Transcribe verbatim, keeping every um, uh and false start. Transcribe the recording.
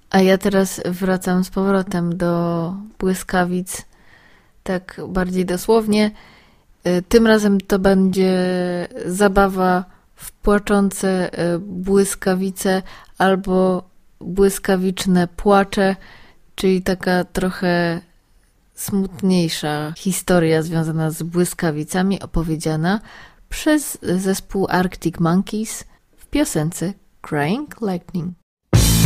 A ja teraz wracam z powrotem do błyskawic, tak bardziej dosłownie. Tym razem to będzie zabawa w płaczące błyskawice albo błyskawiczne płacze, czyli taka trochę smutniejsza historia związana z błyskawicami opowiedziana przez zespół Arctic Monkeys w piosence Crying Lightning.